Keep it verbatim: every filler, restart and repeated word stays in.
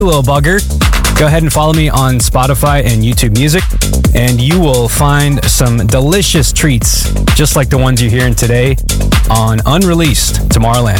little bugger. Go ahead and follow me on Spotify and YouTube Music, and you will find some delicious treats just like the ones you're hearing today on Unreleased Tomorrowland.